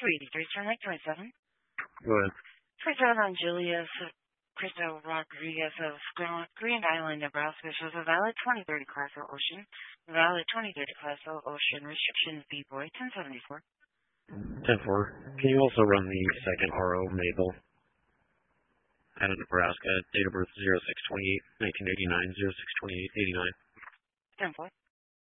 283, turn right 27. Go ahead. 27 on Julius Cristo Rodriguez of Grand Island, Nebraska. Shows a valid 2030 Class O Ocean. Valid 2030 Class O Ocean. Restrictions B-Boy 1074. 10-4. Can you also run the second RO Mabel out of Nebraska? Date of birth 06/28/1989, 06/28/89. 10-4.